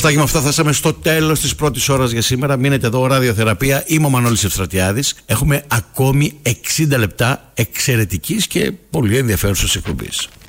Αυτά και με αυτά φτάσαμε στο τέλος της πρώτης ώρας για σήμερα. Μείνετε εδώ, Ραδιοθεραπεία. Είμαι ο Μανώλης Ευστρατιάδης. Έχουμε ακόμη 60 λεπτά εξαιρετικής και πολύ ενδιαφέρουσας εκπομπής.